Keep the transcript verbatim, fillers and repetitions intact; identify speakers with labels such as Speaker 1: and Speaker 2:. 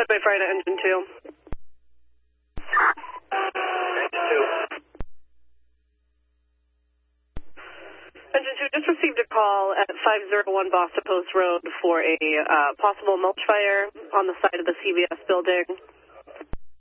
Speaker 1: Subway Friday, Engine two.
Speaker 2: Engine two.
Speaker 1: Engine two just received a call at five oh one Boston Post Road for a uh, possible mulch fire on the side of the C V S building.